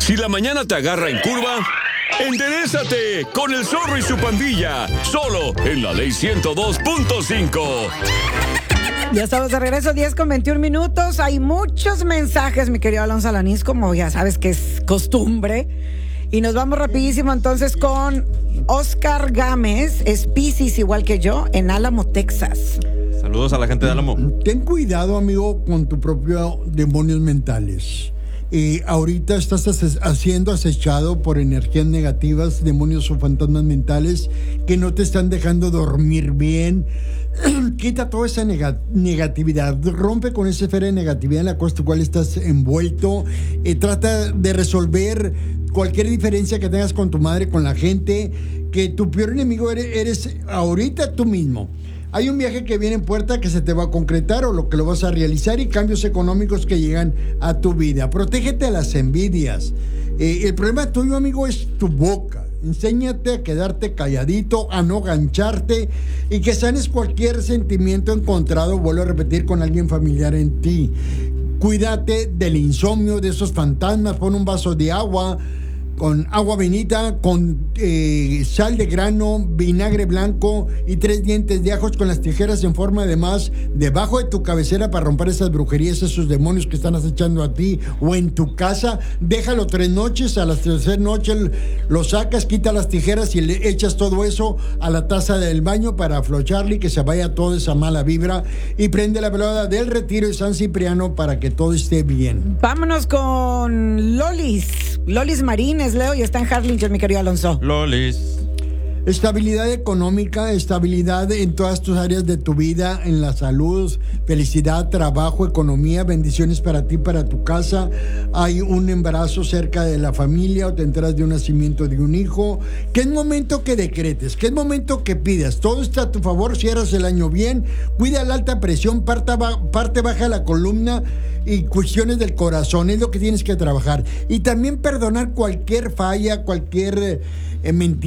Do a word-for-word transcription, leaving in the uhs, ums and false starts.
Si la mañana te agarra en curva, enderézate con el Zorro y su pandilla, solo en la Ley ciento dos punto cinco. Ya estamos de regreso, diez con veintiún minutos. Hay muchos mensajes, mi querido Alonso Alanís, como ya sabes que es costumbre. Y nos vamos rapidísimo entonces con Oscar Gámez, es Piscis igual que yo, en Álamo, Texas. Saludos a la gente de Álamo. Ten cuidado, amigo, con tu propio demonios mentales. Eh, ahorita estás ases- siendo acechado por energías negativas, demonios o fantasmas mentales que no te están dejando dormir bien. Quita toda esa neg- negatividad, rompe con esa esfera de negatividad en la cual, cual estás envuelto. Eh, trata de resolver cualquier diferencia que tengas con tu madre, con la gente. Que tu peor enemigo eres, eres ahorita tú mismo. Hay un viaje que viene en puerta que se te va a concretar o lo que lo vas a realizar y cambios económicos que llegan a tu vida. Protégete de las envidias. Eh, el problema tuyo, amigo, es tu boca. Enséñate a quedarte calladito, a no gancharte y que sanes cualquier sentimiento encontrado, vuelvo a repetir, con alguien familiar en ti. Cuídate del insomnio, de esos fantasmas. Pon un vaso de agua con agua bendita, con eh, sal de grano, vinagre blanco y tres dientes de ajos con las tijeras en forma de más debajo de tu cabecera para romper esas brujerías, esos demonios que están acechando a ti o en tu casa. Déjalo tres noches, a la tercera noche lo sacas, quita las tijeras y le echas todo eso a la taza del baño para aflocharle y que se vaya toda esa mala vibra, y prende la velada del Retiro de San Cipriano para que todo esté bien. Vámonos con Lolis, Lolis Marines, Leo, y está en Harlingen, mi querido Alonso. Lolis. Estabilidad económica, estabilidad en todas tus áreas de tu vida, en la salud, felicidad, trabajo, economía, bendiciones para ti, para tu casa. Hay un embarazo cerca de la familia o te enteras de un nacimiento de un hijo. Que es momento que decretes, que es momento que pidas. Todo está a tu favor, cierras el año bien, cuida la alta presión, parte, ba- parte baja de la columna y cuestiones del corazón, es lo que tienes que trabajar. Y también perdonar cualquier falla, cualquier eh, mentira